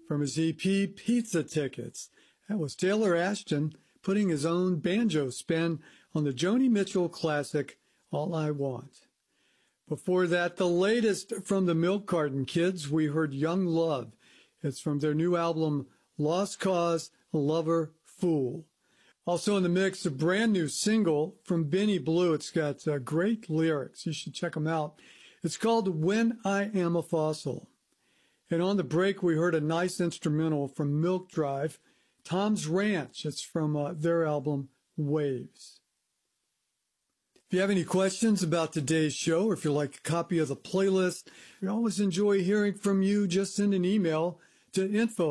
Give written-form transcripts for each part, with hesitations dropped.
from his EP Pizza Tickets. That was Taylor Ashton putting his own banjo spin on the Joni Mitchell classic, All I Want. Before that, the latest from the Milk Carton Kids, we heard Young Love. It's from their new album, Lost Cause, Lover, Fool. Also in the mix, a brand new single from Benny Blue. It's got great lyrics. You should check them out. It's called When I Am a Fossil. And on the break, we heard a nice instrumental from Milk Drive, Tom's Ranch. It's from their album, Waves. If you have any questions about today's show, or if you'd like a copy of the playlist, we always enjoy hearing from you. Just send an email to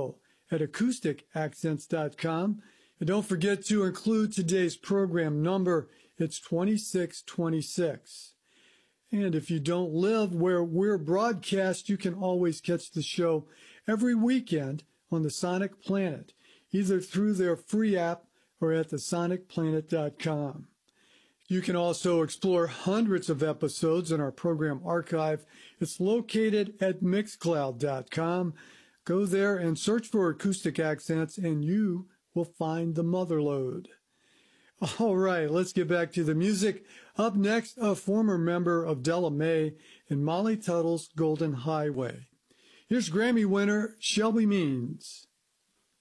info@acousticaccents.com. And don't forget to include today's program number. It's 2626. And if you don't live where we're broadcast, you can always catch the show every weekend on the Sonic Planet, either through their free app or at thesonicplanet.com. You can also explore hundreds of episodes in our program archive. It's located at mixcloud.com. Go there and search for Acoustic Accents, and you will find the motherlode. All right, let's get back to the music. Up next, a former member of Della Mae and Molly Tuttle's Golden Highway. Here's Grammy winner Shelby Means.